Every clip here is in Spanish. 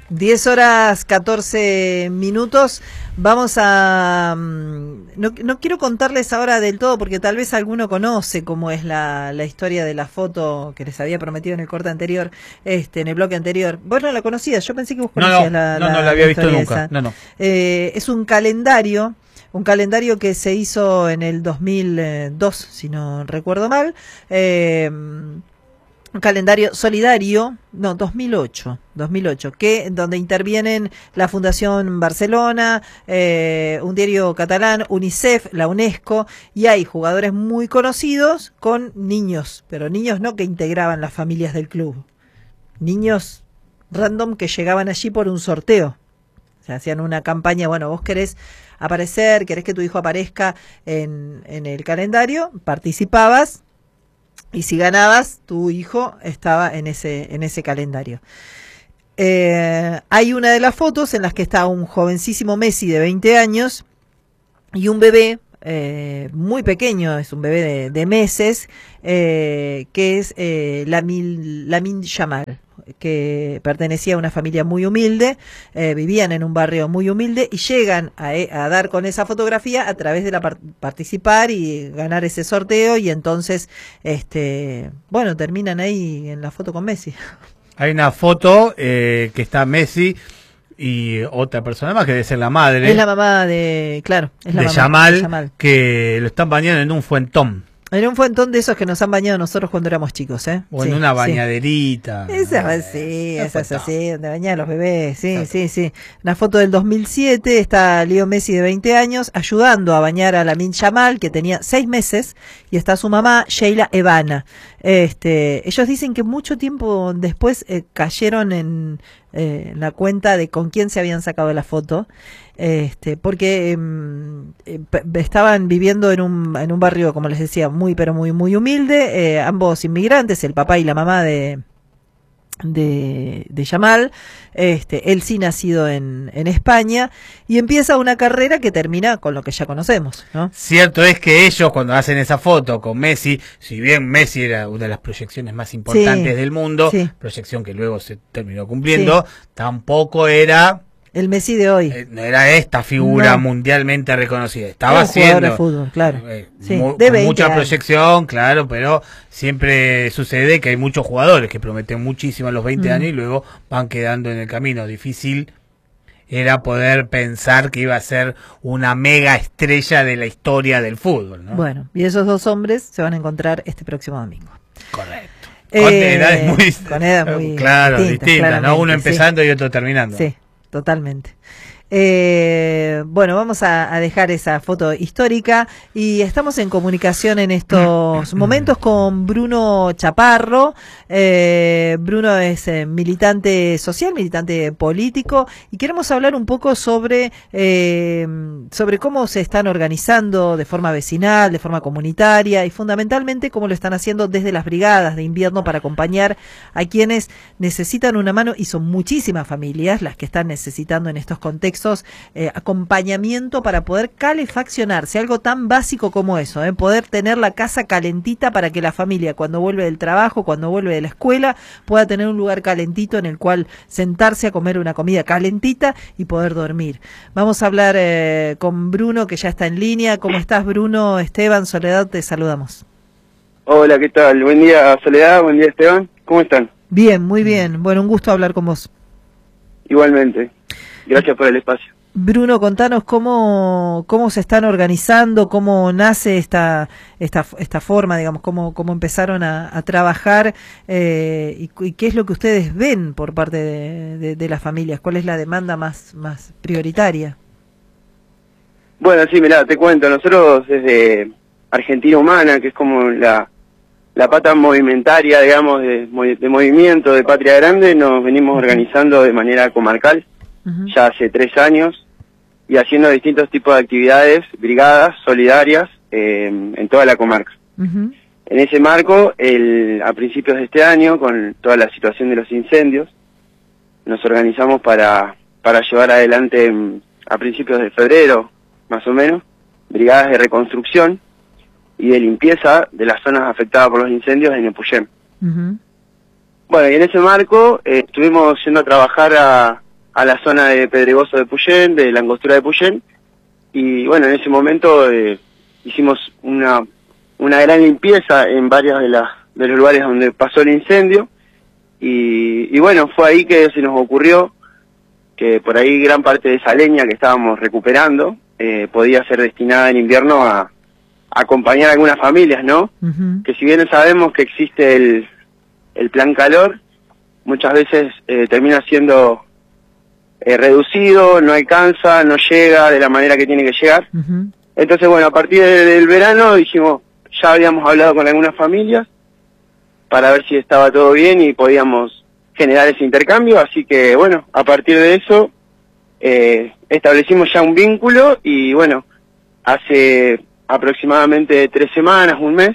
10 horas 14 minutos. Vamos a... No quiero contarles ahora del todo porque tal vez alguno conoce cómo es la historia de la foto que les había prometido en el corte anterior, en el bloque anterior. Vos no la conocías, yo pensé que vos conocías no la había visto nunca. Es un calendario que se hizo en el 2002, si no recuerdo mal. Un calendario solidario, 2008, donde intervienen la Fundación Barcelona, un diario catalán, UNICEF, la UNESCO, y hay jugadores muy conocidos con niños, pero niños no que integraban las familias del club, niños random que llegaban allí por un sorteo. O sea, hacían una campaña, bueno, vos querés aparecer, querés que tu hijo aparezca en el calendario, participabas, y si ganabas, tu hijo estaba en ese calendario. Hay una de las fotos en las que está un jovencísimo Messi de 20 años y un bebé muy pequeño, es un bebé de meses, que es Lamine Yamal, que pertenecía a una familia muy humilde, vivían en un barrio muy humilde y llegan a dar con esa fotografía a través de participar y ganar ese sorteo, y entonces terminan ahí en la foto con Messi. Hay una foto que está Messi y otra persona más que debe ser la madre. Es la mamá de Yamal, que lo están bañando en un fuentón. En un fuentón de esos que nos han bañado nosotros cuando éramos chicos, ¿eh? O en una bañaderita. Esa es así, donde bañaban los bebés, sí. Una foto del 2007, está Leo Messi de 20 años ayudando a bañar a Lamine Yamal, que tenía 6 meses, y está su mamá, Sheila Evana. Ellos dicen que mucho tiempo después cayeron en la cuenta de con quién se habían sacado la foto, porque estaban viviendo en un barrio, como les decía, muy pero muy muy humilde, ambos inmigrantes, el papá y la mamá de Yamal. Él sí nacido en España, y empieza una carrera que termina con lo que ya conocemos, ¿no? Cierto es que ellos, cuando hacen esa foto con Messi, si bien Messi era una de las proyecciones más importantes del mundo, proyección que luego se terminó cumpliendo, tampoco era el Messi de hoy. No era esta figura mundialmente reconocida. Estaba haciendo de fútbol, claro. Con mucha proyección, claro, pero siempre sucede que hay muchos jugadores que prometen muchísimo a los 20 años y luego van quedando en el camino. Difícil era poder pensar que iba a ser una mega estrella de la historia del fútbol, ¿no? Bueno, y esos dos hombres se van a encontrar este próximo domingo. Correcto. Con edades muy distintas, ¿no? Uno empezando y otro terminando. Sí. Totalmente. Vamos a dejar esa foto histórica y estamos en comunicación en estos momentos con Bruno Chaparro. Bruno es militante social, militante político, y queremos hablar un poco sobre cómo se están organizando de forma vecinal, de forma comunitaria, y fundamentalmente cómo lo están haciendo desde las brigadas de invierno para acompañar a quienes necesitan una mano, y son muchísimas familias las que están necesitando en estos contextos acompañamiento para poder calefaccionarse, algo tan básico como eso, poder tener la casa calentita para que la familia, cuando vuelve del trabajo, cuando vuelve de la escuela, pueda tener un lugar calentito en el cual sentarse a comer una comida calentita y poder dormir. Vamos a hablar con Bruno, que ya está en línea. ¿Cómo estás, Bruno? Esteban, Soledad, te saludamos. Hola, ¿qué tal? Buen día, Soledad, buen día, Esteban. ¿Cómo están? Bien, muy bien. Bueno, un gusto hablar con vos. Igualmente. Gracias por el espacio. Bruno, contanos cómo se están organizando, cómo nace esta forma, digamos, cómo empezaron a trabajar, y qué es lo que ustedes ven por parte de las familias, cuál es la demanda más prioritaria. Bueno, sí, mirá, te cuento, nosotros desde Argentina Humana, que es como la pata movimentaria, digamos, de movimiento de Patria Grande, nos venimos organizando de manera comarcal. Ya hace 3 años, y haciendo distintos tipos de actividades, brigadas solidarias en toda la comarca. En ese marco, a principios de este año, con toda la situación de los incendios, nos organizamos para llevar adelante a principios de febrero, más o menos, brigadas de reconstrucción y de limpieza de las zonas afectadas por los incendios en Epuyén. Bueno, y en ese marco estuvimos yendo a trabajar a la zona de Pedregoso de Puyén, de la Angostura de Puyén, y bueno, en ese momento hicimos una gran limpieza en varios de los lugares donde pasó el incendio, y bueno, fue ahí que se nos ocurrió que por ahí gran parte de esa leña que estábamos recuperando podía ser destinada en invierno a acompañar a algunas familias, ¿no? Que si bien sabemos que existe el plan calor, muchas veces termina siendo reducido, no alcanza, no llega de la manera que tiene que llegar. Entonces, bueno, a partir del verano dijimos, ya habíamos hablado con algunas familias para ver si estaba todo bien y podíamos generar ese intercambio, así que bueno, a partir de eso establecimos ya un vínculo y bueno, hace aproximadamente 3 semanas, un mes,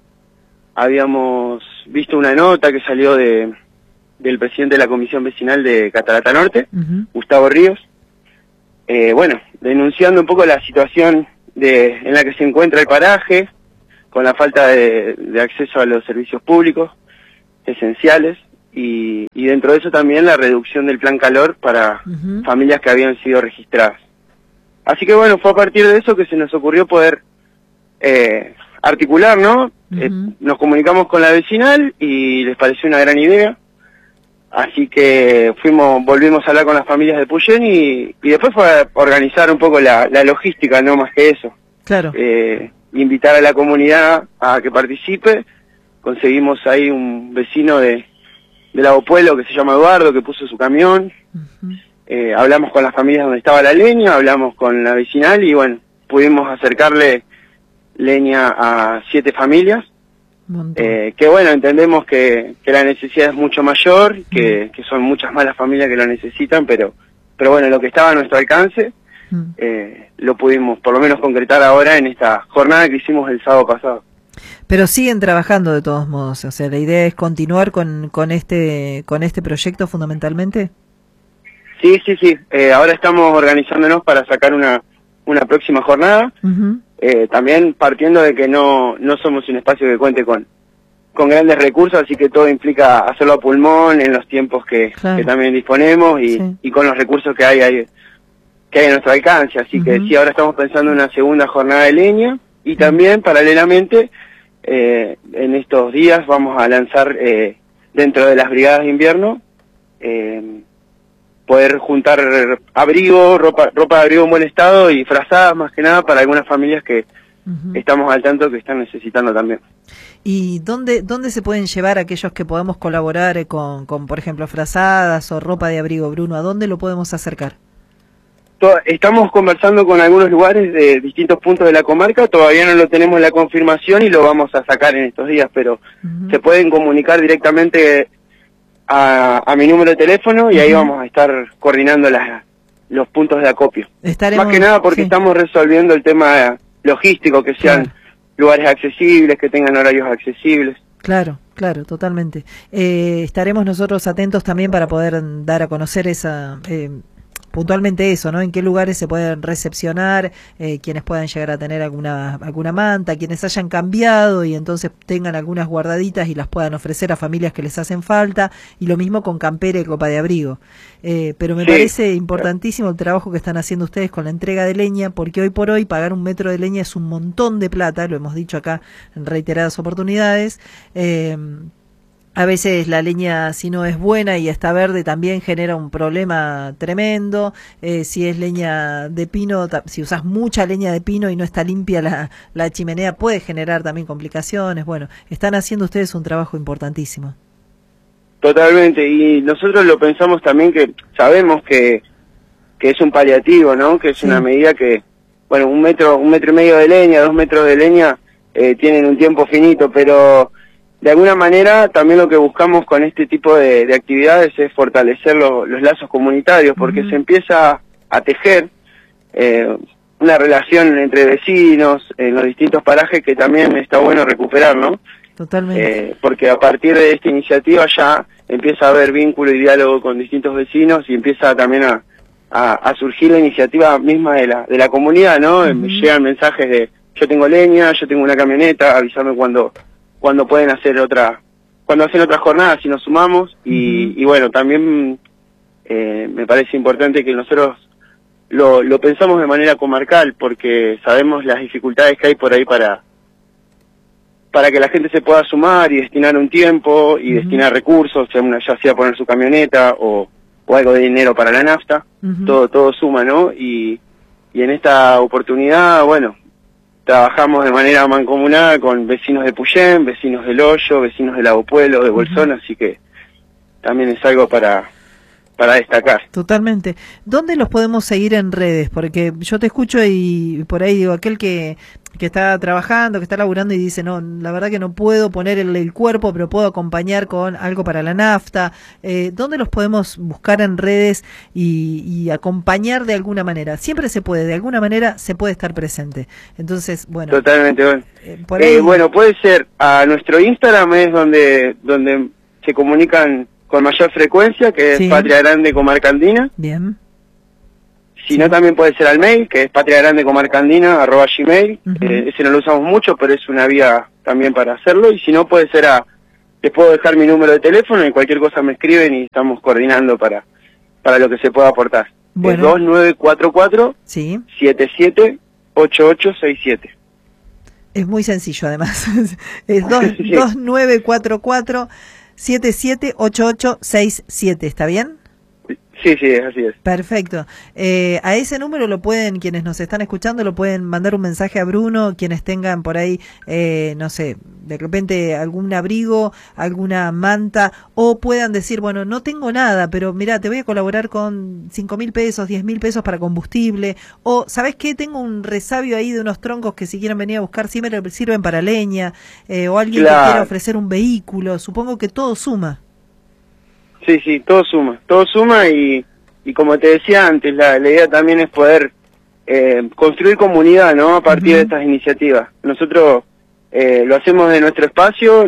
habíamos visto una nota que salió del presidente de la Comisión Vecinal de Catarata Norte, Gustavo Ríos, bueno, denunciando un poco la situación en la que se encuentra el paraje, con la falta de acceso a los servicios públicos esenciales, y dentro de eso también la reducción del plan calor para familias que habían sido registradas. Así que bueno, fue a partir de eso que se nos ocurrió poder articular, ¿no? Nos comunicamos con la vecinal y les pareció una gran idea. Así que volvimos a hablar con las familias de Puyén y después fue a organizar un poco la logística, no más que eso. Claro. Invitar a la comunidad a que participe. Conseguimos ahí un vecino de Lago Pueblo que se llama Eduardo, que puso su camión. Hablamos con las familias donde estaba la leña, hablamos con la vecinal y bueno, pudimos acercarle leña a 7 familias. Que bueno, entendemos que la necesidad es mucho mayor, que son muchas más las familias que lo necesitan, pero bueno, lo que estaba a nuestro alcance lo pudimos por lo menos concretar ahora en esta jornada que hicimos el sábado pasado. Pero siguen trabajando de todos modos, o sea, la idea es continuar con este proyecto fundamentalmente. Sí. Ahora estamos organizándonos para sacar una próxima jornada. También partiendo de que no somos un espacio que cuente con grandes recursos, así que todo implica hacerlo a pulmón en los tiempos que también disponemos y con los recursos que hay a nuestro alcance. Así que sí, ahora estamos pensando en una segunda jornada de leña y también paralelamente en estos días vamos a lanzar dentro de las brigadas de invierno poder juntar abrigo, ropa de abrigo en buen estado y frazadas más que nada para algunas familias que estamos al tanto que están necesitando también. ¿Y dónde se pueden llevar aquellos que podamos colaborar con por ejemplo, frazadas o ropa de abrigo, Bruno? ¿A dónde lo podemos acercar? Estamos conversando con algunos lugares de distintos puntos de la comarca, todavía no lo tenemos la confirmación y lo vamos a sacar en estos días, pero se pueden comunicar directamente a mi número de teléfono y ahí vamos a estar coordinando los puntos de acopio. Más que nada porque estamos resolviendo el tema logístico, que sean lugares accesibles, que tengan horarios accesibles. Claro, totalmente. Estaremos nosotros atentos también para poder dar a conocer puntualmente eso, ¿no? En qué lugares se pueden recepcionar, quienes puedan llegar a tener alguna manta, quienes hayan cambiado y entonces tengan algunas guardaditas y las puedan ofrecer a familias que les hacen falta, y lo mismo con campera y copa de abrigo. Pero me parece importantísimo el trabajo que están haciendo ustedes con la entrega de leña, porque hoy por hoy pagar 1 metro de leña es un montón de plata, lo hemos dicho acá en reiteradas oportunidades. A veces la leña, si no es buena y está verde, también genera un problema tremendo. Si es leña de pino, si usas mucha leña de pino y no está limpia la chimenea, puede generar también complicaciones. Bueno, están haciendo ustedes un trabajo importantísimo. Totalmente, y nosotros lo pensamos también, que sabemos que es un paliativo, ¿no? Que es una medida que, bueno, 1 metro y medio de leña, 2 metros de leña tienen un tiempo finito, pero de alguna manera también lo que buscamos con este tipo de actividades es fortalecer los lazos comunitarios, porque se empieza a tejer una relación entre vecinos en los distintos parajes que también está bueno recuperar, ¿no? Totalmente. Porque a partir de esta iniciativa ya empieza a haber vínculo y diálogo con distintos vecinos y empieza también a surgir la iniciativa misma de la comunidad, ¿no? Me llegan mensajes de yo tengo leña, yo tengo una camioneta, avísame cuando pueden hacer cuando hacen otra jornada, si nos sumamos, y bueno, también me parece importante que nosotros lo pensamos de manera comarcal, porque sabemos las dificultades que hay por ahí para que la gente se pueda sumar y destinar un tiempo y destinar recursos, ya sea poner su camioneta o algo de dinero para la nafta, todo suma, ¿no? Y en esta oportunidad, bueno, trabajamos de manera mancomunada con vecinos de Puyén, vecinos del Hoyo, vecinos de Lago Pueblo, de Bolsón, así que también es algo para destacar. Totalmente. ¿Dónde los podemos seguir en redes? Porque yo te escucho y por ahí digo, aquel que está trabajando, que está laburando y dice, no, la verdad que no puedo poner el cuerpo, pero puedo acompañar con algo para la nafta. ¿Dónde los podemos buscar en redes y acompañar de alguna manera? Siempre se puede, de alguna manera se puede estar presente. Entonces, bueno. Totalmente, bueno. Por ahí... bueno, puede ser a nuestro Instagram, es donde se comunican con mayor frecuencia, que es Patria Grande Comarca Andina. Bien. Si no, también puede ser al mail, que es patriagrandecomarcaandina@gmail. Ese no lo usamos mucho, pero es una vía también para hacerlo. Y si no, puede ser les puedo dejar mi número de teléfono y cualquier cosa me escriben y estamos coordinando para lo que se pueda aportar. Bueno. Es 2944 778867. Es muy sencillo, además. Es 2944 778867, ¿está bien? Sí, así es. Perfecto. A ese número lo pueden, quienes nos están escuchando, lo pueden mandar un mensaje a Bruno, quienes tengan por ahí, no sé, de repente algún abrigo, alguna manta, o puedan decir, bueno, no tengo nada, pero mira, te voy a colaborar con 5.000 pesos, 10.000 pesos para combustible, o ¿sabes qué? Tengo un resabio ahí de unos troncos que si quieren venir a buscar, sí me sirven para leña, o alguien que quiera ofrecer un vehículo, supongo que todo suma. Sí, todo suma y como te decía antes, la idea también es poder construir comunidad, ¿no? A partir de estas iniciativas. Nosotros lo hacemos de nuestro espacio,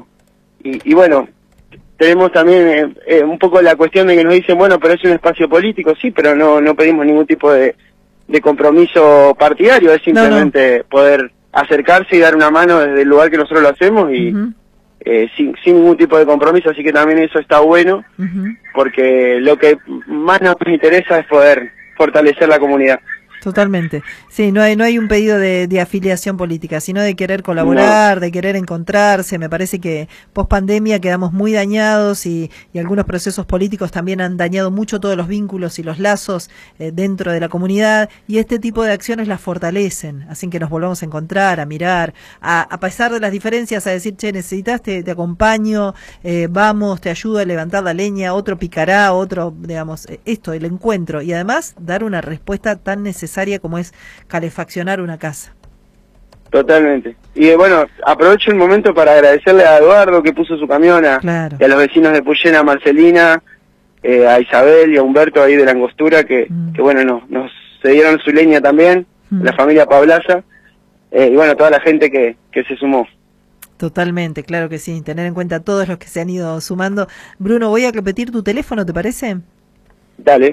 y bueno, tenemos también un poco la cuestión de que nos dicen, bueno, pero es un espacio político, sí, pero no pedimos ningún tipo de compromiso partidario, es simplemente poder acercarse y dar una mano desde el lugar que nosotros lo hacemos y sin ningún tipo de compromiso, así que también eso está bueno, porque lo que más nos interesa es poder fortalecer la comunidad. Totalmente. Sí, no hay un pedido de afiliación política, sino de querer colaborar, de querer encontrarse. Me parece que post pandemia quedamos muy dañados y algunos procesos políticos también han dañado mucho todos los vínculos y los lazos dentro de la comunidad, y este tipo de acciones las fortalecen, hacen que nos volvamos a encontrar, a mirar, a pesar de las diferencias, a decir, che, necesitas, te acompaño, vamos, te ayudo a levantar la leña, otro picará, otro, digamos, el encuentro, y además dar una respuesta tan necesaria como es calefaccionar una casa. Totalmente. Y bueno, aprovecho el momento para agradecerle a Eduardo que puso su camión, y a los vecinos de Puyén, a Marcelina, a Isabel y a Humberto ahí de la Angostura, que bueno, nos cedieron su leña también, la familia Pablaza, y bueno, toda la gente que se sumó. Totalmente, claro que sí, tener en cuenta a todos los que se han ido sumando. Bruno, voy a repetir tu teléfono, ¿te parece? Dale.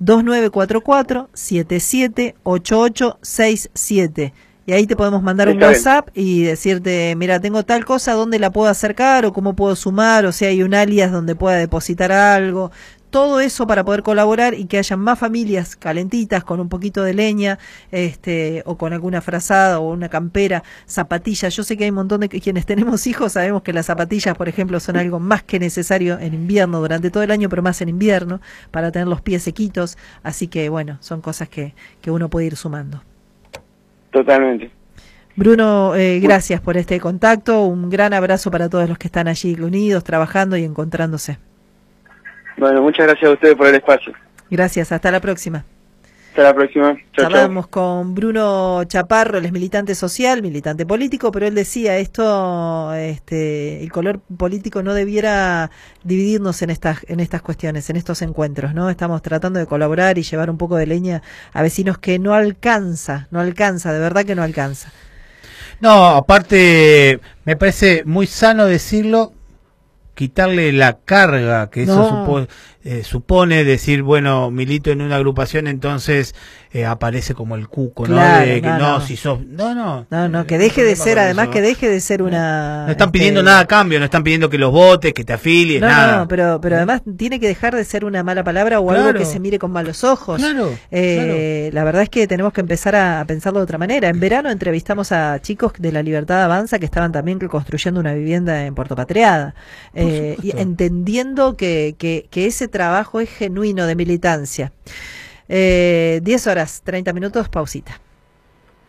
2944-778867. Y ahí te podemos mandar un WhatsApp y decirte, mira, tengo tal cosa, ¿dónde la puedo acercar o cómo puedo sumar? O si hay un alias donde pueda depositar algo. Todo eso para poder colaborar y que haya más familias calentitas con un poquito de leña, o con alguna frazada o una campera, zapatillas. Yo sé que hay un montón de quienes tenemos hijos, sabemos que las zapatillas, por ejemplo, son algo más que necesario en invierno, durante todo el año, pero más en invierno, para tener los pies sequitos. Así que, bueno, son cosas que uno puede ir sumando. Totalmente. Bruno, gracias por este contacto. Un gran abrazo para todos los que están allí unidos, trabajando y encontrándose. Bueno, muchas gracias a ustedes por el espacio. Gracias, hasta la próxima. Hasta la próxima. Hablamos con Bruno Chaparro, él es militante social, militante político, pero él decía esto, el color político no debiera dividirnos en estas cuestiones, en estos encuentros, ¿no? Estamos tratando de colaborar y llevar un poco de leña a vecinos que no alcanza, de verdad que no alcanza. No, aparte, me parece muy sano decirlo, quitarle la carga que eso supone. supone decir, bueno, milito en una agrupación, entonces aparece como el cuco, claro, ¿no? De que no, si sos... No, que deje de ser, además eso. que deje de ser una... No están pidiendo nada a cambio, no están pidiendo que los votes, que te afilies, nada. No, pero además tiene que dejar de ser una mala palabra o algo que se mire con malos ojos. Claro. La verdad es que tenemos que empezar a pensarlo de otra manera. En verano entrevistamos a chicos de la Libertad Avanza que estaban también construyendo una vivienda en Puerto Patriada, y entendiendo que ese trabajo es genuino de militancia. 10 horas, 30 minutos, pausita.